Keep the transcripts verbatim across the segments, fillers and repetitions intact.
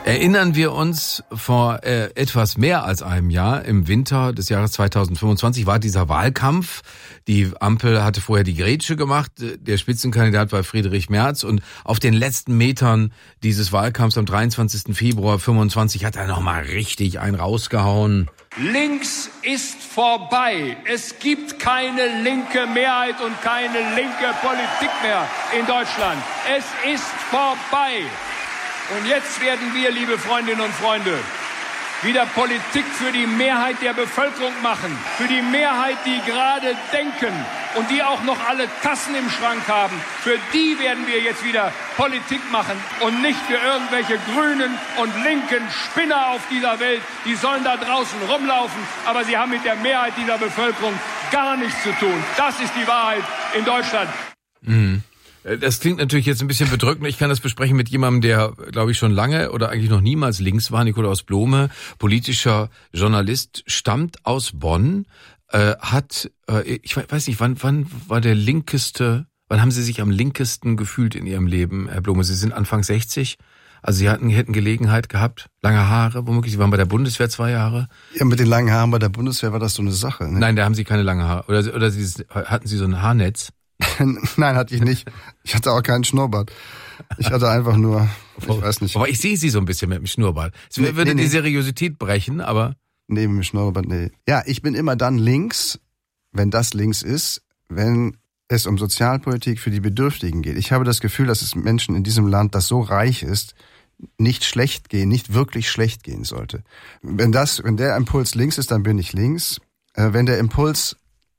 Erinnern wir uns, vor äh, etwas mehr als einem Jahr, im Winter des Jahres zweitausendfünfundzwanzig, war dieser Wahlkampf. Die Ampel hatte vorher die Grätsche gemacht. Der Spitzenkandidat war Friedrich Merz. Und auf den letzten Metern dieses Wahlkampfs am dreiundzwanzigsten Februar fünfundzwanzig hat er nochmal richtig einen rausgehauen. Links ist vorbei. Es gibt keine linke Mehrheit und keine linke Politik mehr in Deutschland. Es ist vorbei. Und jetzt werden wir, liebe Freundinnen und Freunde, wieder Politik für die Mehrheit der Bevölkerung machen. Für die Mehrheit, die gerade denken und die auch noch alle Tassen im Schrank haben. Für die werden wir jetzt wieder Politik machen und nicht für irgendwelche Grünen und linken Spinner auf dieser Welt. Die sollen da draußen rumlaufen, aber sie haben mit der Mehrheit dieser Bevölkerung gar nichts zu tun. Das ist die Wahrheit in Deutschland. Mhm. Das klingt natürlich jetzt ein bisschen bedrückend. Ich kann das besprechen mit jemandem, der, glaube ich, schon lange oder eigentlich noch niemals links war. Nikolaus Blome, politischer Journalist, stammt aus Bonn, äh, hat, äh, ich weiß nicht, wann, wann war der linkeste, wann haben Sie sich am linkesten gefühlt in Ihrem Leben, Herr Blome? Sie sind Anfang sechzig, also Sie hatten, hätten Gelegenheit gehabt, lange Haare, womöglich, Sie waren bei der Bundeswehr zwei Jahre. Ja, mit den langen Haaren bei der Bundeswehr war das so eine Sache. Ne? Nein, da haben Sie keine langen Haare. Oder, oder Sie, hatten Sie so ein Haarnetz? Nein, hatte ich nicht. Ich hatte auch keinen Schnurrbart. Ich hatte einfach nur, ich weiß nicht. Aber ich sehe Sie so ein bisschen mit dem Schnurrbart. Es nee, würde nee, die nee. Seriosität brechen, aber... Nee, mit dem Schnurrbart, nee. Ja, ich bin immer dann links, wenn das links ist, wenn es um Sozialpolitik für die Bedürftigen geht. Ich habe das Gefühl, dass es Menschen in diesem Land, das so reich ist, nicht schlecht gehen, nicht wirklich schlecht gehen sollte. Wenn das, wenn der Impuls links ist, dann bin ich links. Äh, wenn der Impuls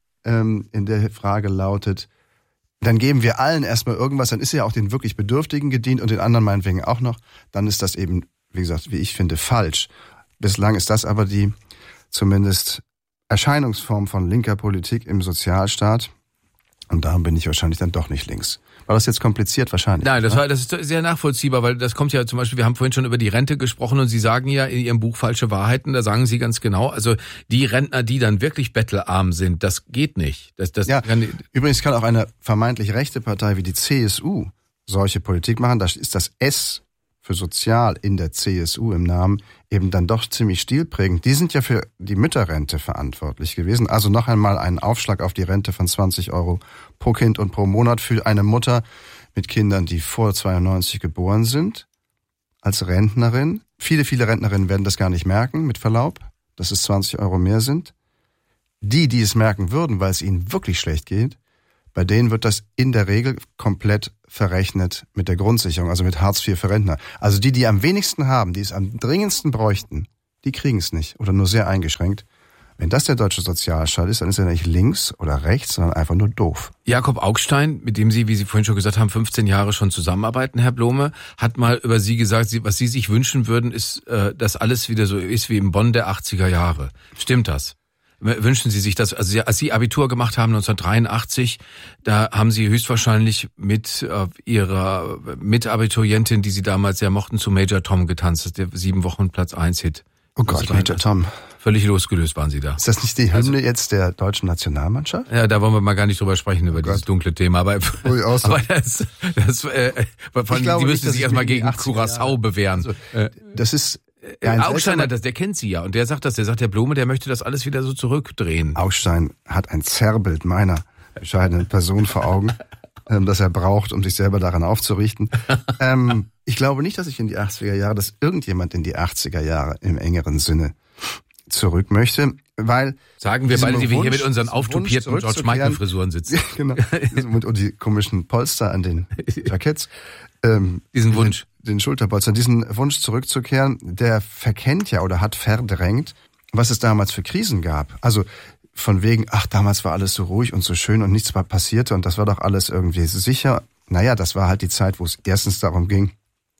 ähm, in der Frage lautet, dann geben wir allen erstmal irgendwas, dann ist ja auch den wirklich Bedürftigen gedient und den anderen meinetwegen auch noch, dann ist das eben, wie gesagt, wie ich finde, falsch. Bislang ist das aber die zumindest Erscheinungsform von linker Politik im Sozialstaat und darum bin ich wahrscheinlich dann doch nicht links. War das jetzt kompliziert wahrscheinlich? Nein, das war das ist sehr nachvollziehbar, weil das kommt ja zum Beispiel, wir haben vorhin schon über die Rente gesprochen und Sie sagen ja in Ihrem Buch Falsche Wahrheiten, da sagen Sie ganz genau, also die Rentner, die dann wirklich bettelarm sind, das geht nicht. Das, das ja, kann, übrigens kann auch eine vermeintlich rechte Partei wie die C S U solche Politik machen, da ist das S für sozial in der C S U im Namen eben dann doch ziemlich stilprägend. Die sind ja für die Mütterrente verantwortlich gewesen. Also noch einmal einen Aufschlag auf die Rente von zwanzig Euro pro Kind und pro Monat für eine Mutter mit Kindern, die vor zweiundneunzig geboren sind, als Rentnerin. Viele, viele Rentnerinnen werden das gar nicht merken, mit Verlaub, dass es zwanzig Euro mehr sind. Die, die es merken würden, weil es ihnen wirklich schlecht geht, bei denen wird das in der Regel komplett verrechnet mit der Grundsicherung, also mit Hartz vier für Rentner. Also die, die am wenigsten haben, die es am dringendsten bräuchten, die kriegen es nicht oder nur sehr eingeschränkt. Wenn das der deutsche Sozialstaat ist, dann ist er nicht links oder rechts, sondern einfach nur doof. Jakob Augstein, mit dem Sie, wie Sie vorhin schon gesagt haben, fünfzehn Jahre schon zusammenarbeiten, Herr Blome, hat mal über Sie gesagt, was Sie sich wünschen würden, ist, dass alles wieder so ist wie im Bonn der achtziger Jahre. Stimmt das? Wünschen Sie sich das, also als Sie Abitur gemacht haben neunzehnhundertdreiundachtzig, da haben Sie höchstwahrscheinlich mit äh, Ihrer Mitabiturientin, die Sie damals sehr mochten, zu Major Tom getanzt, das ist der sieben Wochen Platz eins Hit. Oh Gott, Major Tom. Völlig losgelöst waren Sie da. Ist das nicht die Hymne also, jetzt der deutschen Nationalmannschaft? Ja, da wollen wir mal gar nicht drüber sprechen, über oh dieses Gott. dunkle Thema. Aber, oh, so. aber das, das äh, vor allem, die müssen sich erstmal gegen Curaçao bewähren. Also, das ist... Ja, Augstein hat das, der kennt Sie ja und der sagt das, der sagt, der Blome, der möchte das alles wieder so zurückdrehen. Augstein hat ein Zerrbild meiner bescheidenen Person vor Augen, ähm, das er braucht, um sich selber daran aufzurichten. ähm, ich glaube nicht, dass ich in die achtziger Jahre, dass irgendjemand in die achtziger Jahre im engeren Sinne zurück möchte, weil... Sagen wir beide, die wir hier mit unseren auftupierten George Michael Frisuren sitzen. Genau, und, und die komischen Polster an den Jacketts. Ähm, diesen Wunsch. Den, den Schulterpolstern, diesen Wunsch zurückzukehren, der verkennt ja oder hat verdrängt, was es damals für Krisen gab. Also von wegen, ach, damals war alles so ruhig und so schön und nichts passierte und das war doch alles irgendwie sicher. Naja, das war halt die Zeit, wo es erstens darum ging,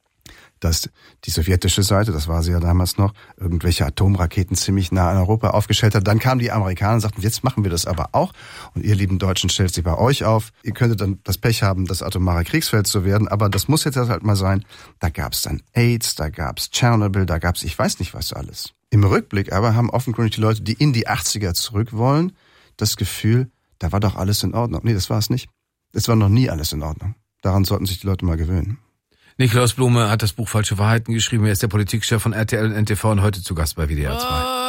dass die sowjetische Seite, das war sie ja damals noch, irgendwelche Atomraketen ziemlich nah an Europa aufgestellt hat. Dann kamen die Amerikaner und sagten, jetzt machen wir das aber auch. Und ihr lieben Deutschen, stellt sie bei euch auf. Ihr könntet dann das Pech haben, das atomare Kriegsfeld zu werden. Aber das muss jetzt halt mal sein. Da gab es dann AIDS, da gab es Tschernobyl, da gab es ich weiß nicht was alles. Im Rückblick aber haben offenkundig die Leute, die in die achtziger zurück wollen, das Gefühl, da war doch alles in Ordnung. Nee, das war es nicht. Es war noch nie alles in Ordnung. Daran sollten sich die Leute mal gewöhnen. Nikolaus Blome hat das Buch Falsche Wahrheiten geschrieben. Er ist der Politikchef von R T L und N T V und heute zu Gast bei W D R zwei.